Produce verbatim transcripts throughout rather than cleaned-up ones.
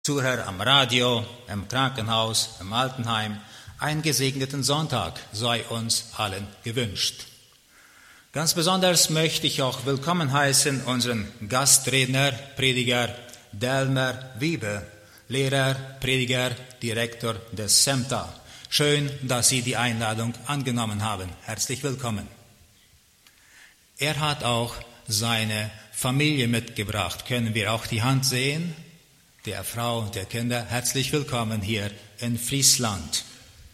Zuhörer am Radio, im Krankenhaus, im Altenheim, einen gesegneten Sonntag sei uns allen gewünscht. Ganz besonders möchte ich auch willkommen heißen unseren Gastredner, Prediger Delmer Wiebe, Lehrer, Prediger, Direktor des SEMTA. Schön, dass Sie die Einladung angenommen haben. Herzlich willkommen. Er hat auch seine Familie mitgebracht. Können wir auch die Hand sehen? Der Frau und der Kinder, herzlich willkommen hier in Friesland.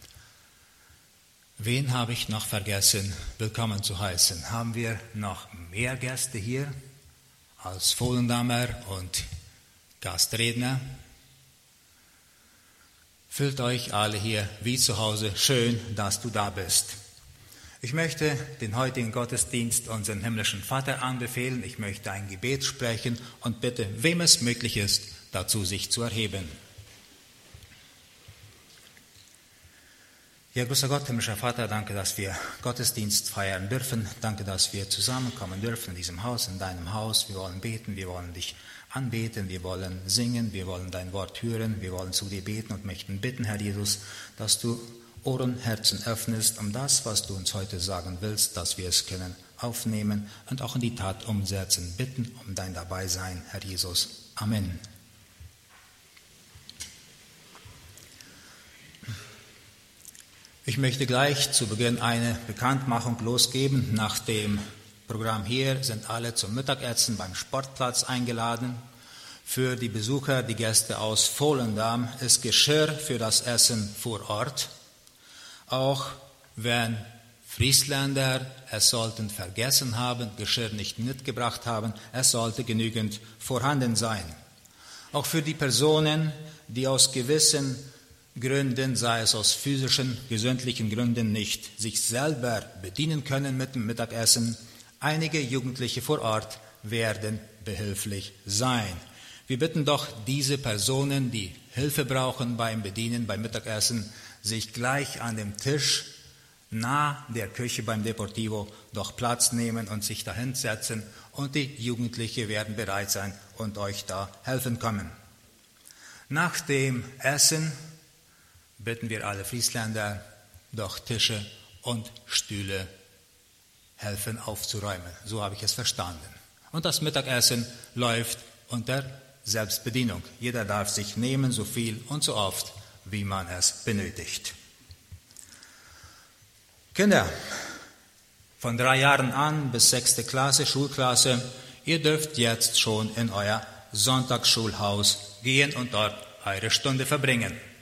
Wen habe ich noch vergessen, willkommen zu heißen? Haben wir noch mehr Gäste hier als Vollendamer und Gastredner? Fühlt euch alle hier wie zu Hause. Schön, dass du da bist. Ich möchte den heutigen Gottesdienst unseren himmlischen Vater anbefehlen. Ich möchte ein Gebet sprechen und bitte, wem es möglich ist, dazu sich zu erheben. Ja, großer Gott, himmlischer Vater, danke, dass wir Gottesdienst feiern dürfen. Danke, dass wir zusammenkommen dürfen in diesem Haus, in deinem Haus. Wir wollen beten, wir wollen dich anbeten, wir wollen singen, wir wollen dein Wort hören, wir wollen zu dir beten und möchten bitten, Herr Jesus, dass du Ohren, Herzen öffnest, um das, was du uns heute sagen willst, dass wir es können aufnehmen und auch in die Tat umsetzen. Bitten um dein Dabeisein, Herr Jesus. Amen. Ich möchte gleich zu Beginn eine Bekanntmachung losgeben. Nach dem Programm hier sind alle zum Mittagessen beim Sportplatz eingeladen. Für die Besucher, die Gäste aus Volendam, ist Geschirr für das Essen vor Ort. Auch wenn Friesländer es sollten vergessen haben, Geschirr nicht mitgebracht haben, es sollte genügend vorhanden sein. Auch für die Personen, die aus gewissen Gründen, sei es aus physischen, gesundlichen Gründen nicht sich selber bedienen können mit dem Mittagessen. Einige Jugendliche vor Ort werden behilflich sein. Wir bitten doch diese Personen, die Hilfe brauchen beim Bedienen, beim Mittagessen, sich gleich an dem Tisch nah der Küche beim Deportivo doch Platz nehmen und sich dahin setzen und die Jugendlichen werden bereit sein und euch da helfen können. Nach dem Essen bitten wir alle Friesländer, doch Tische und Stühle helfen aufzuräumen. So habe ich es verstanden. Und das Mittagessen läuft unter Selbstbedienung. Jeder darf sich nehmen, so viel und so oft, wie man es benötigt. Kinder, von drei Jahren an bis sechste Klasse, Schulklasse, ihr dürft jetzt schon in euer Sonntagsschulhaus gehen und dort eure Stunde verbringen.